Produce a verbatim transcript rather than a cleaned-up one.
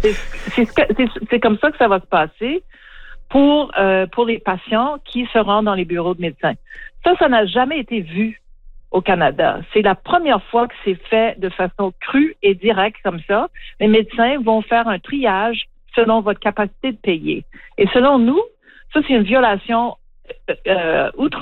C'est, c'est, ce que- c'est, c'est comme ça que ça va se passer pour, euh, pour les patients qui se rendent dans les bureaux de médecins. Ça, ça n'a jamais été vu au Canada. C'est la première fois que c'est fait de façon crue et directe comme ça. Les médecins vont faire un triage selon votre capacité de payer. Et selon nous, ça, c'est une violation euh, outre